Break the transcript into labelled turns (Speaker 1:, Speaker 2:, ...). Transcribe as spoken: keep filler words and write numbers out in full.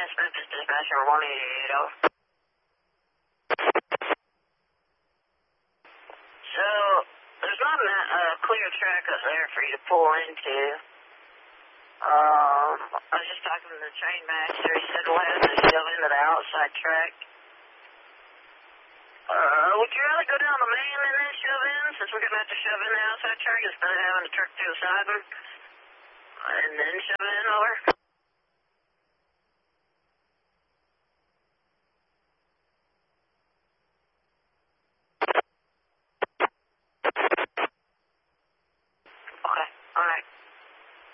Speaker 1: S Memphis Dispatcher one eighty-eight, over. So, there's not a uh, clear track up there for you to pull into. Um, I was just talking to the train master. He said we'll have to shove into the outside track. Uh, would you rather go down the main and then shove in, since we're going to have to shove in the outside track instead of having to truck to the side one? And then shove in, over?